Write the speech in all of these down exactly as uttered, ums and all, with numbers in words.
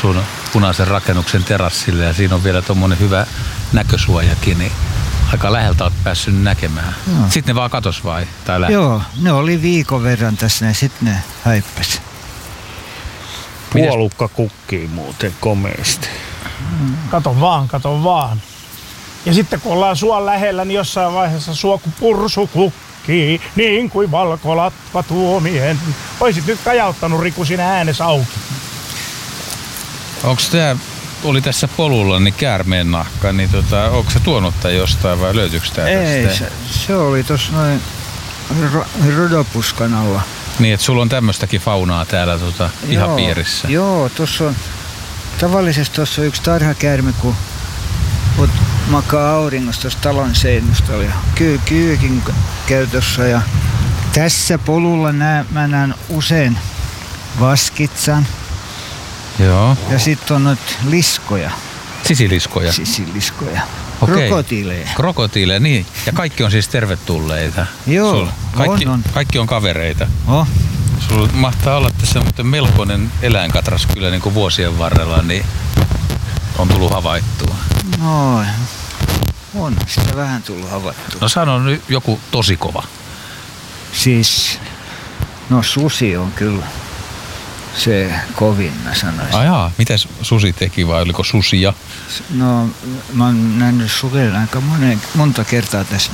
sun punaisen rakennuksen terassille ja siinä on vielä tommonen hyvä näkösuojakin, niin aika läheltä oot päässyt näkemään. No. Sitten ne vaan katos vai? Tai lähe? Joo, ne oli viikon verran tässä ja sitten ne häippäsi. Puolukka kukkii muuten komeasti. Mm. Kato vaan, kato vaan. Ja sitten kun ollaan suon lähellä, niin jossain vaiheessa suokupursu kukkii, niin kuin valkolatva tuomien. Oisit nyt kajauttanut Riku sinä äänessä auki. Onks tää, oli tässä polulla, niin käärmeen nahka, niin tota, onko se tuonut tää jostain vai löytyykö tää Ei, tästä? Se, se oli tossa noin rodopuskan alla. Niin, että sulla on tämmöstäkin faunaa täällä tota, ihan joo, piirissä. Joo, tossa on, tavallisesti tossa on yksi tarhakäärme, kun Mut makaa auringossa tuossa talon seinustalla ja kyy, kyykin käy tossa ja tässä polulla nää, mä näen usein vaskitsan. Joo. Ja sitten on noita liskoja. Sisiliskoja? Sisiliskoja. Okei. Krokotiileja. Krokotiileja, niin. Ja kaikki on siis tervetulleita. Joo, Sul, kaikki, on, on. Kaikki on kavereita. Oh. Sulla mahtaa olla tässä melkoinen eläinkatras kyllä niin kuin vuosien varrella, niin on tullut havaittua. No, on sitä vähän tullut havaittua. No sano nyt joku tosi kova. Siis, no susi on kyllä se kovin, mä sanoisin. Ajaa, mitäs susi teki vai oliko susia? No, mä oon nähnyt sudella aika monen, monta kertaa tässä.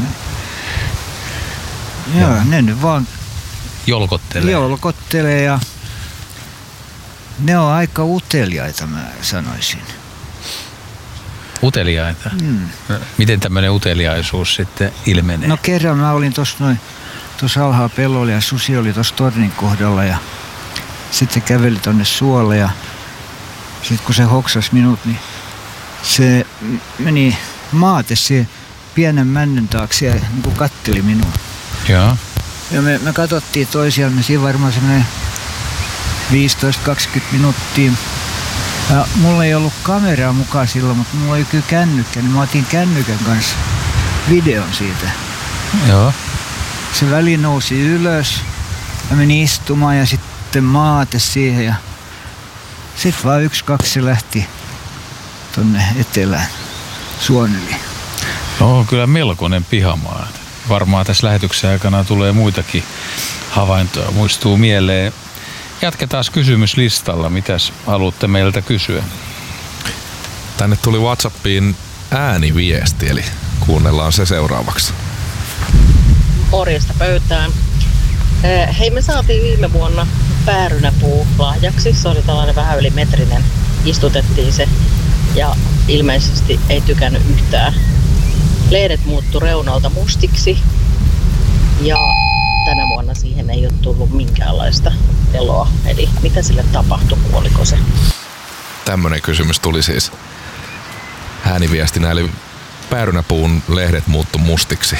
Joo, Joo. ne nyt vaan jolkottelee. Jolkottelee ja ne on aika uteliaita, mä sanoisin. Uteliaita? Mm. Miten tämmöinen uteliaisuus sitten ilmenee? No kerran mä olin tuossa noin, tuossa alhaa pellolla ja susi oli tuossa tornin kohdalla ja sitten käveli tonne suolle ja sitten kun se hoksasi minut, niin se meni maate siihen pienen männyn taakse ja niin kuin katteli minua. Joo. Ja me, me katsottiin toisiamme siinä varmaan semmoinen viisitoista kaksikymmentä minuuttia. Ja mulla ei ollut kameraa mukaan silloin, mutta mulla oli kyllä kännykkä, niin mä otin kännykän kanssa videon siitä. Joo. Se väli nousi ylös ja meni istumaan ja sitten maate siihen ja sitten vaan yksi, kaksi se lähti tonne etelään suon yli. No kyllä melkoinen pihamaa. Varmaan tässä lähetyksen aikana tulee muitakin havaintoja, muistuu mieleen. Jatketaan kysymyslistalla. Mitäs haluatte meiltä kysyä? Tänne tuli WhatsAppiin ääniviesti, eli kuunnellaan se seuraavaksi. Morjesta pöytään. Hei, me saatiin viime vuonna päärynäpuu lahjaksi. Se oli tällainen vähän yli metrinen. Istutettiin se ja ilmeisesti ei tykännyt yhtään. Lehdet muuttu reunalta mustiksi ja tänä vuonna siihen ei ole tullut minkäänlaista eloa. Eli mitä sille tapahtui, kuoliko se? Tämmönen kysymys tuli siis ääniviestinä, eli päärynäpuun lehdet muuttu mustiksi.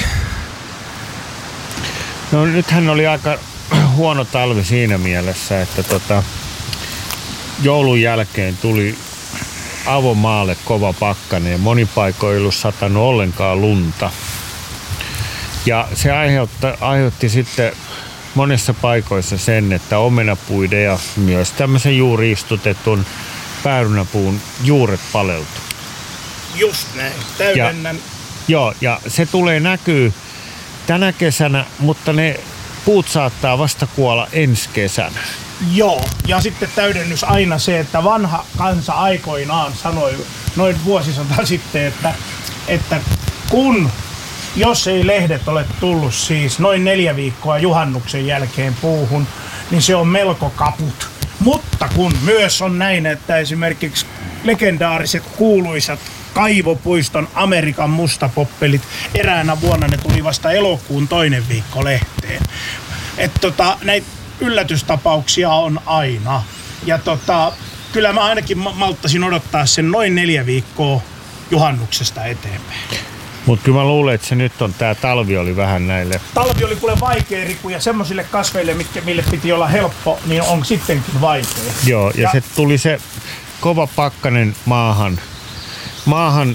No nythän oli aika huono talvi siinä mielessä, että tota, joulun jälkeen tuli avomaalle kova pakkanen ja monin paikoin ei ollut satanut ollenkaan lunta. Ja se aiheutti, aiheutti sitten monessa paikoissa sen, että omenapuiden ja myös tämmöisen juuri istutetun päärynäpuun juuret paleltu. Just näin, täydennän. Ja, joo, ja se tulee näkyy tänä kesänä, mutta ne puut saattaa vasta kuolla ensi kesänä. Joo, ja sitten täydennys aina se, että vanha kansa aikoinaan sanoi noin vuosisata sitten, että, että kun, jos ei lehdet ole tullut siis noin neljä viikkoa juhannuksen jälkeen puuhun, niin se on melko kaput. Mutta kun myös on näin, että esimerkiksi legendaariset kuuluisat Kaivopuiston Amerikan mustapoppelit, eräänä vuonna ne tuli vasta elokuun toinen viikko lehteen. Että tota, näitä yllätystapauksia on aina. Ja tota, kyllä mä ainakin malttasin odottaa sen noin neljä viikkoa juhannuksesta eteenpäin. Mutta kyllä mä luulen, että se nyt on, tää talvi oli vähän näille. Talvi oli kuule vaikea, Riku, ja semmosille kasveille, mitkä, mille piti olla helppo, niin on sittenkin vaikea. Joo, ja, ja se tuli se kova pakkanen maahan. Maahan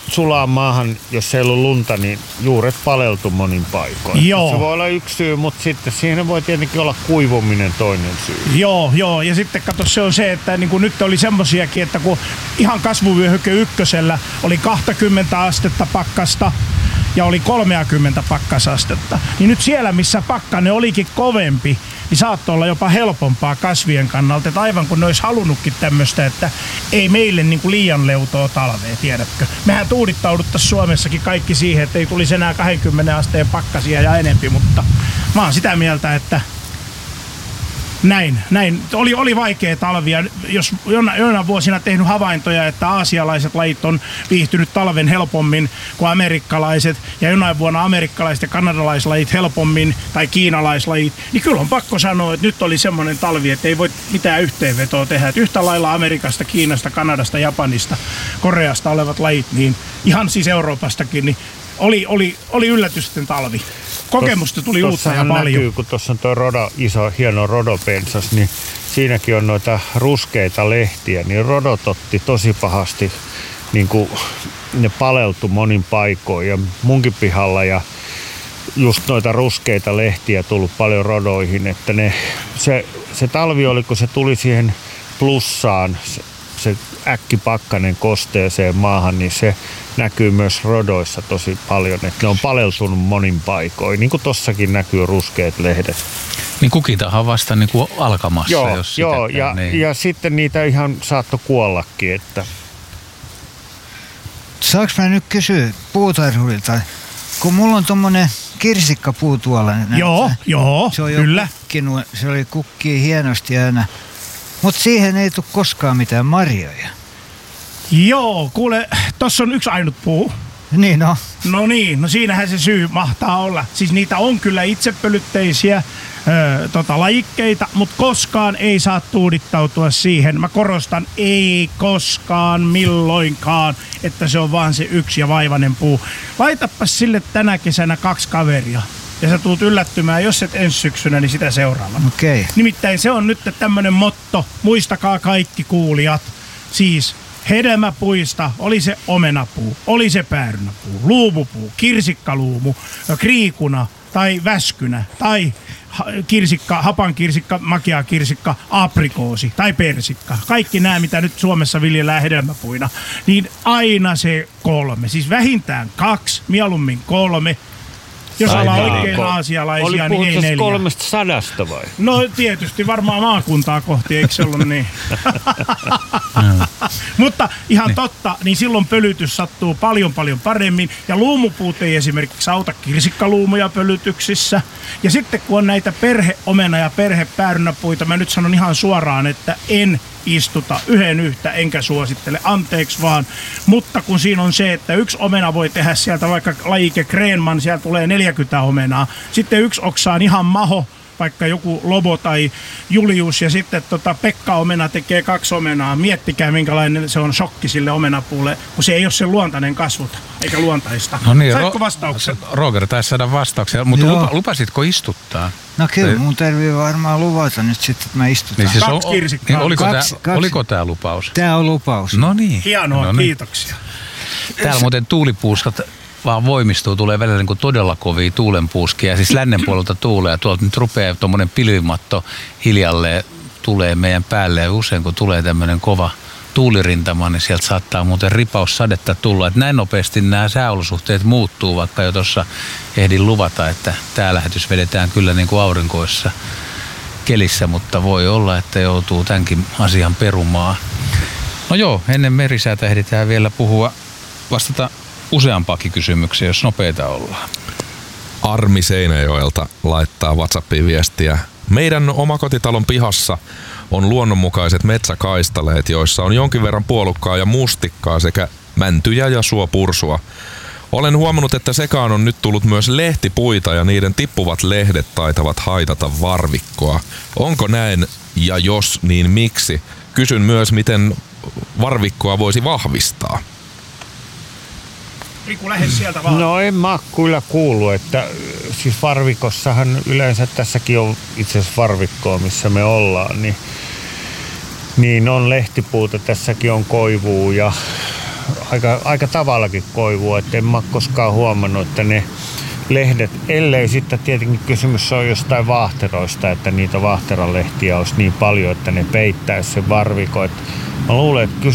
sulaa maahan, jos ei ollut lunta, niin juuret paleltu monin paikoin. Joo. Se voi olla yksi syy, mutta sitten siihen voi tietenkin olla kuivuminen toinen syy. Joo, joo. Ja sitten kato, se on se, että niin kuin nyt oli semmosiakin, että kun ihan kasvuvyöhyke ykkösellä oli kaksikymmentä astetta pakkasta ja oli kolmekymmentä pakkasastetta, niin nyt siellä, missä pakkanen olikin kovempi, niin saattoi olla jopa helpompaa kasvien kannalta, että aivan kun ne olisi halunnutkin tämmöistä, että ei meille niin kuin liian leutoa talvea, tiedätkö. Mehän tuudittauduttaisiin Suomessakin kaikki siihen, että ei tulisi enää kaksikymmentä asteen pakkasia ja enempi, mutta mä oon sitä mieltä, että näin, näin. Oli, oli vaikea talvia. Jos jonain vuosina tehnyt havaintoja, että aasialaiset lajit on viihtynyt talven helpommin kuin amerikkalaiset, ja jonain vuonna amerikkalaiset ja kanadalaislajit helpommin, tai kiinalaislajit, niin kyllä on pakko sanoa, että nyt oli semmoinen talvi, että ei voi mitään yhteenvetoa tehdä. Että yhtä lailla Amerikasta, Kiinasta, Kanadasta, Japanista, Koreasta olevat lajit, niin ihan siis Euroopastakin, niin oli, oli, oli yllätysten talvi. Kokemusta tuli Tos, uutta ja paljon. Näkyy, kun tuossa on tuo rodo, iso, hieno rodopensas, niin siinäkin on noita ruskeita lehtiä, niin rodot otti tosi pahasti, niin kuin ne paleltu monin paikoin ja munkin pihalla ja just noita ruskeita lehtiä tullut paljon rodoihin, että ne, se, se talvi oli, kun se tuli siihen plussaan, se, se äkkipakkanen kosteeseen maahan, niin se näkyy myös rodoissa tosi paljon, että ne on paleltunut monin paikoin, niin kuin tossakin näkyy ruskeat lehdet. Niin kukitahan on vasta niin kuin alkamassa, joo, jos joo sitä, ja, niin. ja sitten niitä ihan saattoi kuollakin, että... Saanko mä nyt kysyä puutarhurilta, kun mulla on tommonen kirsikkapuu tuolla. Joo, näyttää. joo, se on jo kyllä. Kukkinut, se oli kukkii hienosti aina, mutta siihen ei tule koskaan mitään marjoja. Joo, kuule, tossa on yksi ainut puu. Niin no. No niin, no siinähän se syy mahtaa olla. Siis niitä on kyllä itsepölytteisiä öö, tota, lajikkeita, mutta koskaan ei saa tuudittautua siihen. Mä korostan, ei koskaan milloinkaan, että se on vaan se yksi ja vaivainen puu. Laitapas sille tänä kesänä kaksi kaveria. Ja sä tulet yllättymään, jos et ensi syksynä, niin sitä seuraavana. Okei. Okay. Nimittäin se on nyt tämmönen motto, muistakaa kaikki kuulijat. Siis hedelmäpuista, oli se omenapuu, oli se päärynäpuu, luumupuu, kirsikkaluumu, kriikuna tai väskynä tai kirsikka, hapankirsikka, makeakirsikka, aprikoosi tai persikka. Kaikki nämä, mitä nyt Suomessa viljellään hedelmäpuina, niin aina se kolme. Siis vähintään kaksi, mieluummin kolme. Jos ollaan oikein aasialaisia, niin ei neljä. kolmesta sadasta vai? No tietysti varmaan maakuntaa kohti, eikö se ollut niin? Mutta ihan totta, niin silloin pölytys sattuu paljon paljon paremmin. Ja luumupuut ei esimerkiksi auta kirsikkaluumuja pölytyksissä. Ja sitten kun on näitä perheomena- ja perhepäärynäpuita, mä nyt sanon ihan suoraan, että en istuta yhden yhtä, enkä suosittele, anteeksi vaan. Mutta kun siinä on se, että yksi omena voi tehdä sieltä vaikka lajike Krenman, sieltä tulee neljäkymmentä omenaa. Sitten yksi oksa on ihan maho, vaikka joku Lobo tai Julius, ja sitten tota Pekka-omena tekee kaksi omenaa. Miettikää, minkälainen se on shokki sille omenapuulle, kun se ei ole sen luontainen kasvuta, eikä luontaista. No niin, Saitko Ro- vastauksen? Roger taisi saada vastauksia, mutta lupa, lupasitko istuttaa? No kyllä, Ei. mun tarvii varmaan luvata nyt sitten, että mä istutan. Niin siis Kaksi on, kirsikkaa. niin oliko, Kaksi- tämä, kaksi. oliko tämä lupaus? Tää on lupaus. No niin. Hienoa, no niin. kiitoksia. Täällä muuten tuulipuuskat vaan voimistuu, tulee välillä niin kuin todella kovia tuulenpuuskia. Siis lännen puolelta tuulee ja tuolta nyt rupeaa tuommoinen pilvimatto hiljalleen tulee meidän päälle. Ja usein kun tulee tämmöinen kova tuulirintama, niin sieltä saattaa muuten ripaussadetta tulla. Että näin nopeasti nämä sääolosuhteet muuttuu, vaikka jo tuossa ehdin luvata, että tämä lähetys vedetään kyllä niin kuin aurinkoissa kelissä, mutta voi olla, että joutuu tämänkin asian perumaan. No joo, ennen merisäätä ehditään vielä puhua, vastata useampaakin kysymyksiä, jos nopeita ollaan. Armi Seinäjoelta laittaa WhatsAppiin viestiä. Meidän omakotitalon pihassa on luonnonmukaiset metsäkaistaleet, joissa on jonkin verran puolukkaa ja mustikkaa sekä mäntyjä ja suopursua. Olen huomannut, että sekaan on nyt tullut myös lehtipuita ja niiden tippuvat lehdet taitavat haitata varvikkoa. Onko näin ja jos, niin miksi? Kysyn myös, miten varvikkoa voisi vahvistaa. Riku, lähde sieltä vaan. No en mä kyllä kuullut, että siis varvikossahan yleensä tässäkin on itse asiassa varvikkoa, missä me ollaan, niin, niin on lehtipuuta, tässäkin on koivua ja aika, aika tavallakin koivua, että en mä koskaan huomannut, että ne lehdet, ellei sitten tietenkin kysymys on jostain vaahteroista, että niitä vaahteralehtiä olisi niin paljon, että ne peittäisi sen varvikon. Mä luulen, että